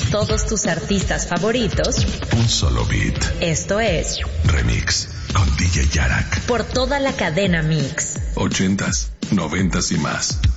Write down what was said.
Todos tus artistas favoritos. Un solo beat. Esto es Remix con DJ Yarak. Por toda la cadena Mix. 80s, 90s y más.